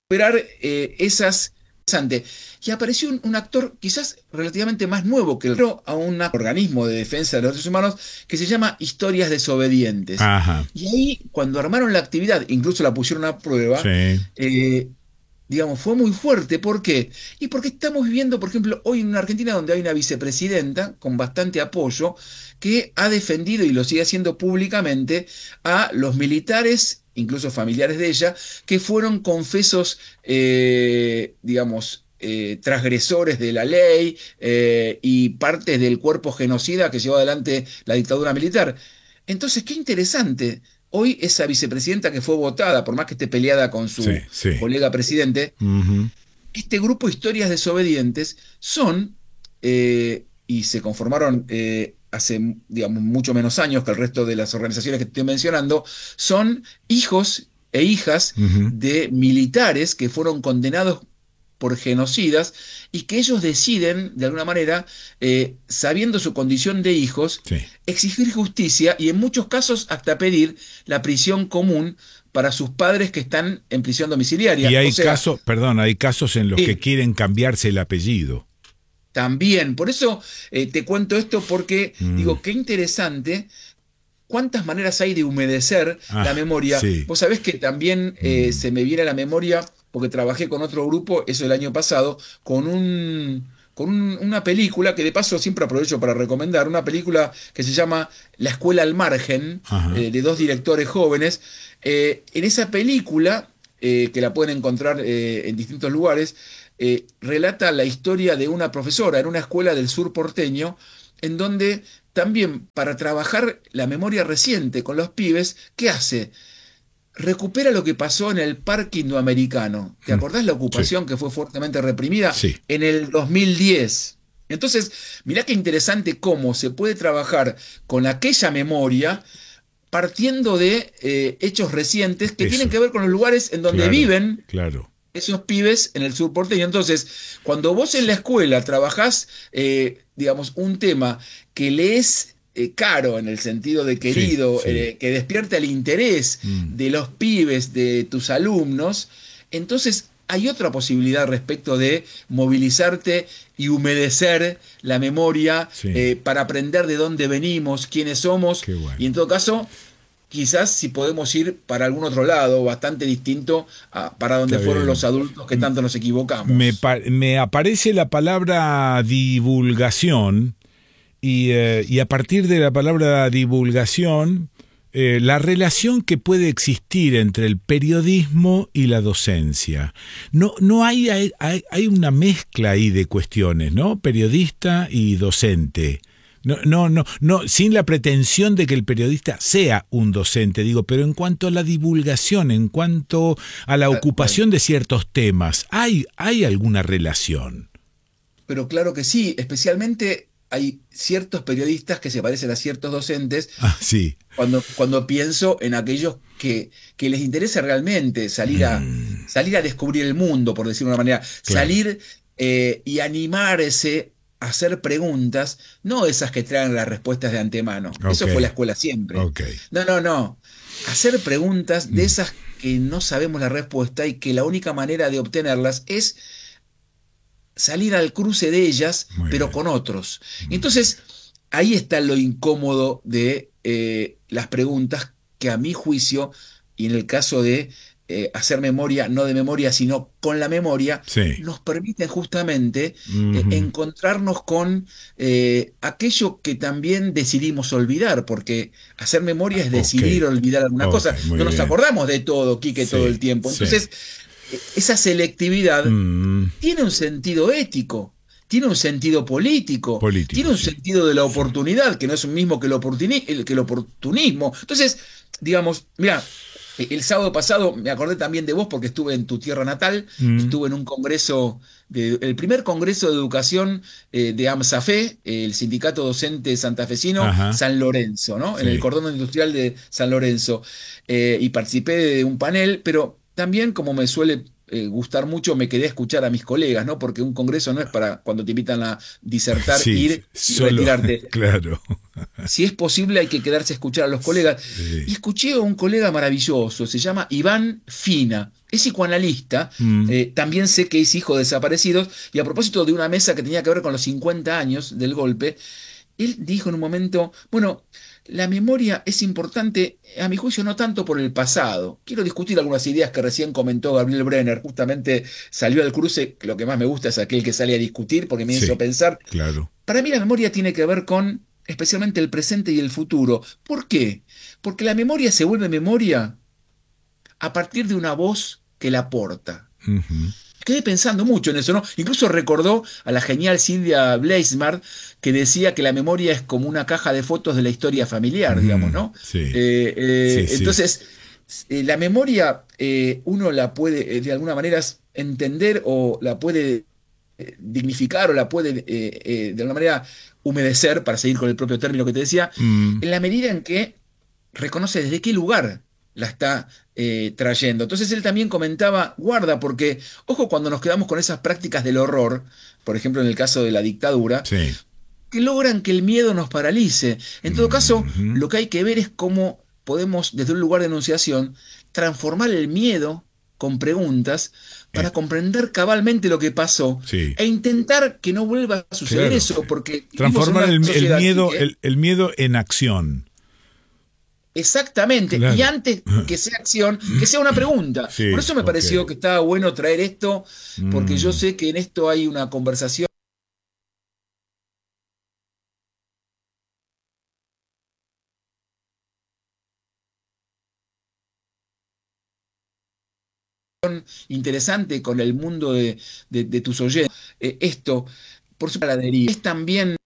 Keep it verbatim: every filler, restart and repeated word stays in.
recuperar eh, esas... interesante. Y apareció un, un actor quizás relativamente más nuevo que el otro a un organismo de defensa de los derechos humanos que se llama Historias Desobedientes. Ajá, Y ahí, cuando armaron la actividad, incluso la pusieron a prueba, sí, eh, digamos, fue muy fuerte. ¿Por qué? Y porque estamos viviendo, por ejemplo, hoy en una Argentina donde hay una vicepresidenta con bastante apoyo que ha defendido y lo sigue haciendo públicamente a los militares, incluso familiares de ella, que fueron confesos, eh, digamos, eh, transgresores de la ley eh, y partes del cuerpo genocida que llevó adelante la dictadura militar. Entonces, qué interesante. Hoy esa vicepresidenta que fue votada, por más que esté peleada con sí, su sí. colega presidente, Ujú. este grupo Historias Desobedientes son, eh, y se conformaron eh, hace, digamos, mucho menos años que el resto de las organizaciones que te estoy mencionando, son hijos e hijas Ujú. de militares que fueron condenados por genocidas y que ellos deciden, de alguna manera, eh, sabiendo su condición de hijos, Sí. exigir justicia y en muchos casos hasta pedir la prisión común para sus padres que están en prisión Y domiciliaria. O hay sea, casos, perdón, hay casos en los que sí, quieren cambiarse el apellido. también. Por eso eh, te cuento esto porque Mm. digo, qué interesante. ¿Cuántas maneras hay de humedecer la Ah, memoria? sí. Vos sabés que también eh, Mm. se me viene a la memoria, porque trabajé con otro grupo, eso el año pasado, con un, con un- una película que de paso siempre aprovecho para recomendar, una película que se llama La Escuela al Margen, Ajá. eh, de dos directores jóvenes. Eh, en esa película, eh, que la pueden encontrar eh, en distintos lugares, eh, relata la historia de una profesora en una escuela del sur porteño, en donde también para trabajar la memoria reciente con los pibes, ¿qué hace? Recupera lo que pasó en el Parque Indoamericano. ¿Te Mm. acordás la Sí, ocupación que fue fuertemente reprimida sí. en el dos mil diez? Entonces, mirá qué interesante cómo se puede trabajar con aquella memoria partiendo de eh, hechos recientes que tienen Eso, que ver con los lugares en donde claro, viven claro. esos pibes en el sur porteño. Entonces, cuando vos en la escuela trabajás, eh, digamos, un tema que le es eh, caro en el sentido de Sí, querido, sí. eh, que despierta el interés Mm. de los pibes, de tus alumnos, entonces hay otra posibilidad respecto de movilizarte y humedecer la memoria Sí, eh, para aprender de dónde venimos, quiénes somos, qué y en bueno. todo caso quizás si podemos ir para algún otro lado, bastante distinto a para donde Está fueron los bien. adultos que M- tanto nos Me, equivocamos. pa- me aparece la palabra divulgación y, eh, y a partir de la palabra divulgación, eh, la relación que puede existir entre el periodismo y la docencia. No, no hay, hay, hay hay una mezcla ahí de cuestiones, ¿no? Periodista y docente. No, no, no, no, sin la pretensión de que el periodista sea un docente, digo, pero en cuanto a la divulgación, en cuanto a la Tal cual. ocupación de ciertos temas, ¿hay, hay alguna relación? Pero claro que sí, especialmente hay ciertos periodistas que se parecen a ciertos docentes Ah, sí. cuando, cuando pienso en aquellos que, que les interesa realmente salir a, Mm, salir a descubrir el mundo, por decirlo de una manera, claro. salir eh, y animarse a hacer preguntas, no esas que traen las respuestas de antemano. Ok, Eso fue la escuela siempre. ok. No, no, no. Hacer preguntas de Mm, esas que no sabemos la respuesta y que la única manera de obtenerlas es salir al cruce de ellas, muy pero bien. con otros. Mm, Entonces, ahí está lo incómodo de eh, las preguntas que a mi juicio, y en el caso de eh, hacer memoria, no de memoria, sino con la memoria, sí. nos permiten justamente eh, Ujú. encontrarnos con eh, aquello que también decidimos olvidar, porque hacer memoria es Ok, decidir olvidar algunas ok, cosas. muy No nos bien. acordamos de todo, Quique, todo Sí, el tiempo. sí. Entonces, eh, esa selectividad Mm, tiene un sentido ético, tiene un sentido político, tiene político, un sí. sentido de la Sí. oportunidad, que no es un mismo que el, oportuni- el- que el oportunismo. Entonces, digamos, mira, el sábado pasado me acordé también de vos porque estuve en tu tierra natal, Mm, estuve en un congreso, de- el primer congreso de educación eh, de AMSAFE, el Sindicato Docente Santafesino ajá, San Lorenzo, ¿no? En el sí. cordón industrial de San Lorenzo. Eh, y participé de un panel, pero también, como me suele eh, gustar mucho, me quedé a escuchar a mis colegas, ¿no? Porque un congreso no es para cuando te invitan a disertar, Sí, ir y solo, retirarte. claro. Si es posible, hay que quedarse a escuchar a los colegas. Y Sí. escuché a un colega maravilloso, se llama Iván Fina, es psicoanalista, Mm, eh, también sé que es hijo de desaparecidos, y a propósito de una mesa que tenía que ver con los cincuenta años del golpe, él dijo en un momento, bueno, la memoria es importante, a mi juicio, no tanto por el pasado. Quiero discutir algunas ideas que recién comentó Gabriel Brenner. Justamente salió al cruce, lo que más me gusta es aquel que sale a discutir porque me hizo sí, pensar. claro. Para mí la memoria tiene que ver con especialmente el presente y el futuro. ¿Por qué? Porque la memoria se vuelve memoria a partir de una voz que la porta. Ujú. Quedé pensando mucho en eso, ¿no? Incluso recordó a la genial Silvia Bleismar que decía que la memoria es como una caja de fotos de la historia familiar, digamos, Ujú. ¿no? Sí, Eh, sí, eh, sí. entonces, eh, la memoria eh, uno la puede eh, de alguna manera entender o la puede eh, dignificar o la puede eh, eh, de alguna manera humedecer, para seguir con el propio término que te decía, Mm, en la medida en que reconoce desde qué lugar la está eh, trayendo. Entonces él también comentaba, guarda, porque, ojo, cuando nos quedamos con esas prácticas del horror, por ejemplo en el caso de la dictadura, sí. que logran que el miedo nos paralice. En todo caso, Ujú. lo que hay que ver es cómo podemos, desde un lugar de enunciación, transformar el miedo con preguntas Eh, para comprender cabalmente lo que pasó sí, e intentar que no vuelva a suceder claro. eso, porque vivimos en Transformar una el, el sociedad, miedo, Quique, el, el miedo en acción. exactamente, y Claro. antes que sea acción, que sea una pregunta. Por Sí, eso me ok. pareció que estaba bueno traer esto, porque yo Mm. sé que en esto hay una conversación interesante con el mundo de, de- de tus oyentes. Eh, esto, por su es también